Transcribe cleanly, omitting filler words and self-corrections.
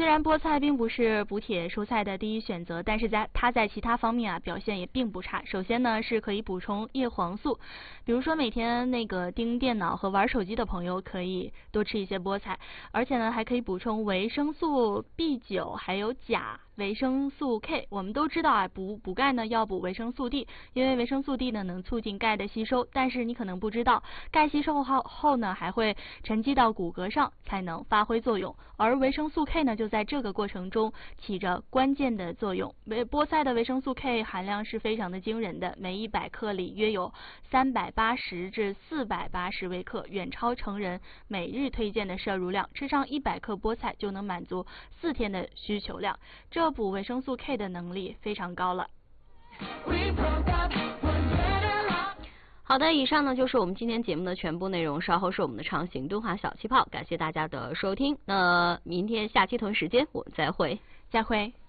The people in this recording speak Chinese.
然菠菜并不是补铁蔬菜的第一选择，但是它在其他方面啊表现也并不差。首先呢是可以补充叶黄素，比如说每天那个盯电脑和玩手机的朋友可以多吃一些菠菜，而且呢还可以补充维生素 B9，还有钾。维生素 K， 我们都知道啊，补钙呢要补维生素 D， 因为维生素 D 呢能促进钙的吸收，但是你可能不知道，钙吸收后呢还会沉积到骨骼上才能发挥作用，而维生素 K 呢就在这个过程中起着关键的作用。菠菜的维生素 K 含量是非常的惊人的，每100克里约有380至480微克，远超成人每日推荐的摄入量。吃上100克菠菜就能满足4天的需求量，这补维生素 K 的能力非常高了。 好的，以上呢就是我们今天节目的全部内容，稍后是我们的畅行敦华小气泡，感谢大家的收听。那明天下期同一时间我们再会。 再会。